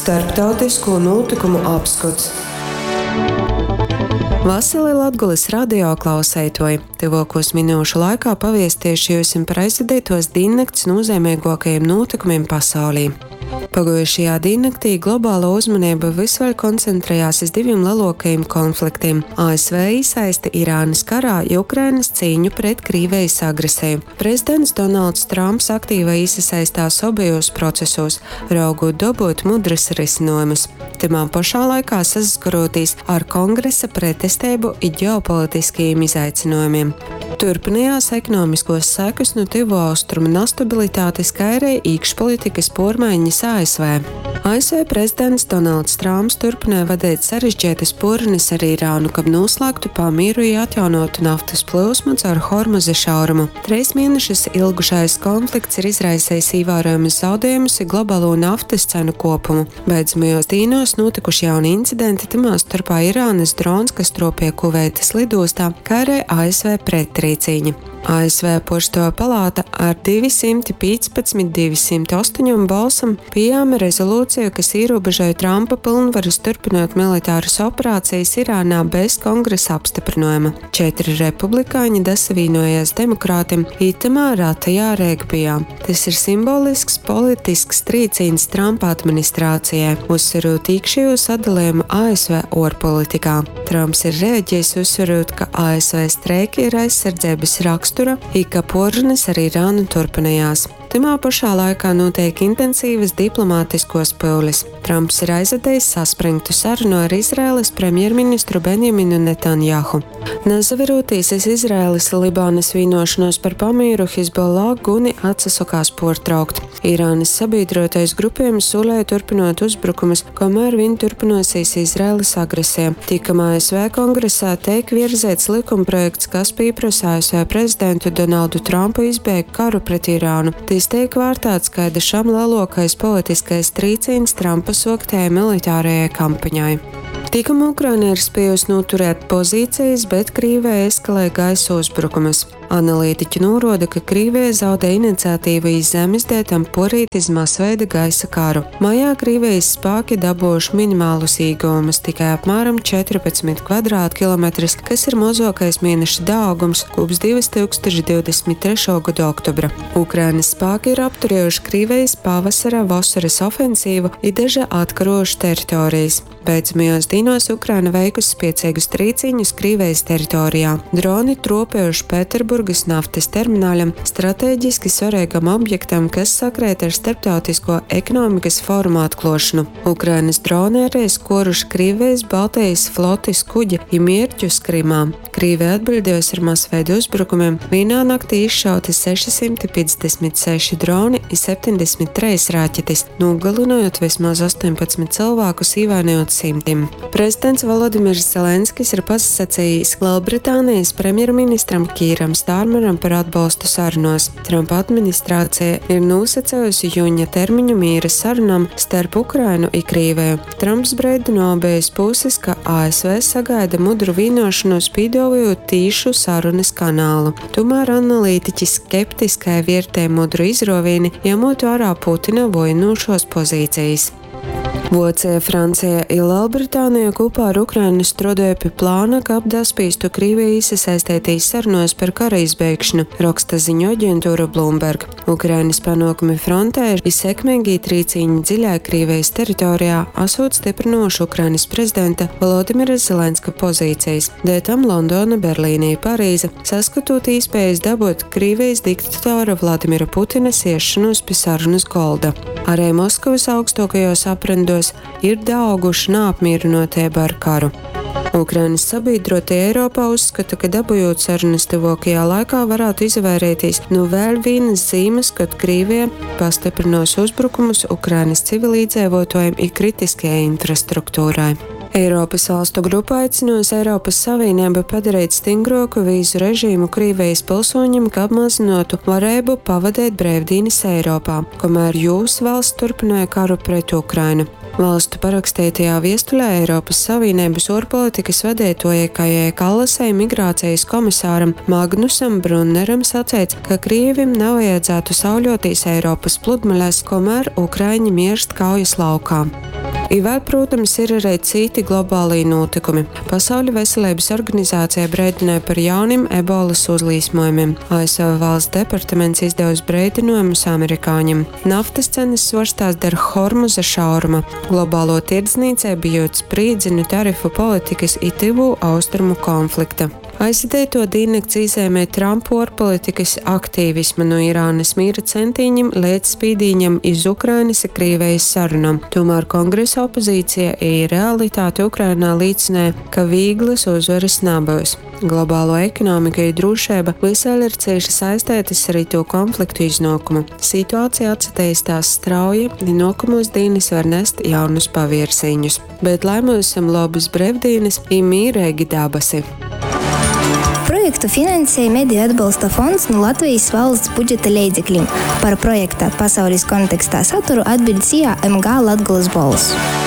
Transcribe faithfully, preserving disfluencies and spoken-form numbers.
Starptautisko notikumu apskats. Vasarī Latgulis radio klausētoji. Tuvākos minūšu laikā paviestiešu jūs par aizvadītos diennakts nozīmīgākajiem notikumiem pasaulī. Pagājušajā diennaktī globāla uzmanība visvaļ koncentrējās uz diviem lielākajiem konfliktiem - A S V iesaisti Irānas karā, Ukrainas cīņu pret Krievijas agresiju. Prezidents Donalds Trumps aktīvi iesaistās abajos procesos, raugot dabūt mudras risinājumus. Timā pašā laikā saskaroties ar kongresa pretestību un ģeopolitiskajiem izaicinājumiem. Turpinājās ekonomiskos sekas no tuvu austrumu nestabilitātes, kā arī iekšpolitikas pārmaiņas A S V. A S V prezidents Donalds Trumps turpināja vadīt sarežģītas porunas ar Irānu, kad noslēgtu pamieru un atjaunotu naftas plūsmu caur Hormuza šaurumu. Trīs mēnešus ilgušais konflikts ir izraisījis ievērojamus zaudējumus un globālo naftas cenu kopumu. Beidzamajos dienos notikuši jauni incidenti, timā starpā Irānas drons, kas tropīja Kuveitas lidostā, kā arī A S V pretrīcīņa. A S V Pošto palāta ar divsimt piecpadsmit divsimt astoņi balsam pieņēma rezolūciju, kas ierobežoja Trumpa pilnvaras turpināt militāras operācijas Irānā bez kongresa apstiprinājuma. Četri republikāņi dasavīnojās demokrātim itamā ratajā regbijā. Tas ir simbolisks politisks trīcīns Trumpa administrācijai, uzsverot iekšējo sadalījumu A S V ārpolitikā. Trumps ir reaģējis uzsverot, ka A S V streiki ir aizsardzības rakstura, i ka porunas ar Irānu turpinājās. Timā pašā laikā notiek intensīvas diplomātiskos pūles. Trumps ir aizvadījis saspringtu sarunu ar Izraēlas premjerministru Benjaminu Netanjahu. Nezaveroties iz Izraēlas Libānas vienošanos par pamieru, Hizbollah guni atsasakās pārtraukt. Irānas sabiedrotais grupējums solēja turpinot uzbrukumus, kamēr viņi turpinosies Izraēlas agresija. Tikamā A S V kongresā tiek virzēts likumprojekts, kas pieprasa A S V prezidentu Donaldu Trumpu izbeigt karu pret Irānu. Tas tiek vērtēts kā dažam lielākais politiskais trīcīns Trumpa soktējai militārajai kampaņai. Tikam Ukraina ir spējusi noturēt pozīcijas, bet Krievija eskalē gaisa uzbrukumus. Analītiķi norāda, ka Krievija zaudē iniciatīvu iz zemes dētam porīt iz masveida gaisa karu. Maijā Krievijas spēki dabūjuši minimālus iegūmus, tikai apmēram četrpadsmit kvadrātkilometrus, kas ir mazākais mēneša daudzums kopš divi tūkstoši divdesmit trešā gada oktobra. Ukrainas spēki ir apturējuši Krievijas pavasara vasaras ofensīvu un daži atkarojuši teritorijas. Beidzamajos dienos Ukraina veikusi spēcīgus trīcīņus Krievijas teritorijā. Droni tropējuši Pēterburgas naftas termināļam, stratēģiski svarīgam objektam, kas sakrēt ar starptautisko ekonomikas fórumu atklāšanu. Ukrainas droni arī skoruši Krievijas Baltijas flotes kuģi un mērķus Krimā. Krievija atbildējusi ar masveidu uzbrukumiem. Vienā naktī izšauti sešsimt piecdesmit seši droni un septiņdesmit trīs raķetes, nogalinojot vismaz astoņpadsmit cilvēkus, ievainojot simtiem. Prezidents Volodimirs Zelenskis ir pasacījis Lielbritānijas premjerministram Kīram Stārmeram par atbalstu sarunos. Trumpa administrācija ir nosacījusi jūņa termiņu miera sarunām starp Ukrainu un Krieviju. Trumps brīdina abas puses, ka A S V sagaida mudru vienošanos, piedāvājot tīšu sarunas kanālu. Tomēr analītiķi skeptiskai vērtē mudru izrovīni, ņemot vērā Putina vojinošos pozīcijas. Vācija, Francija un Lielbritānija kopā ar Ukrainu strādāja pie plāna, ka apdaspīstu Krieviju iesaistītīs sarunos par kara izbeigšanu, raksta ziņu aģentūra Bloomberg. Ukrainas panākumi frontē ir sekmīgi trīcīņi dziļā Krievijas teritorijā, esot stiprinoši Ukrainas prezidenta Volodimira Zelenska pozīcijas. Dēļ Londona, Berlīne un Parīze saskatot iespējas dabūt Krievijas diktatora Vladimira Putina iešanos pie sarunas golda. Arī Moskavas augstākajos aprindos ir dauguši neapmierinotība ar karu. Ukrainas sabiedrotie Eiropā uzskata, ka dabūjot sarunas tuvākajā laikā varētu izvairīties no vēl vienas zīmes, kad Krievija pastiprinās uzbrukumus Ukrainas civilīdzīvotājiem un kritiskajai infrastruktūrai. Eiropas valstu grupa aicinājusi Eiropas Savienību padarīt stingrāku vīzu režīmu Krievijas pilsoņiem, kā apmazinātu varēbu pavadīt brīvdienas Eiropā, kamēr jūsu valsts turpināja karu pret Ukrainu. Valstu parakstītajā viestulē Eiropas Savienības ārpolitikas vadītājai Kajai Kallasai migrācijas komisāram Magnusam Brunneram sacīts, ka Krievim nevajadzētu sauļoties Eiropas pludmalēs, kamēr Ukraiņi mirst kaujas laukā. I vēl, protams, ir arī citi globālī notikumi. Pasaules veselības organizācija brēdināja par jauniem ebolas uzlīsmojumiem. A S V valsts departaments izdevusi brēdinājumus amerikāņiem. Naftas cenas svārstās dēļ Hormuza šauruma. Globālo tirdzniecību bijot sprīdzinu tarifu politikas i tuvu austrumu konflikta. Aizsēto diennakts izēmē Trumpa ārpolitikas aktīvismu no Irānas mīra centīņiem līdz spīdīņam iz Ukrainas un Krievijas sarunām. Tomēr kongresa opozīcija i realitāte Ukrainā līdzinē, ka vīglas uzvaras nebūs. Globālo ekonomika i drošība visēļ ir cieši saistētas arī to konfliktu iznākumu. Situācija atsatīstās strauji, un nākamos dienas var nest jaunus pavērsiņus. Bet lai mums esam labas brīvdienas i mīrēgi dabasi. Projektu finansēja Mediju atbalsta fonds no Latvijas valsts budžeta līdzekļiem. Par projekta pasaules kontekstā saturu atbild S I A M G Latgolas balss.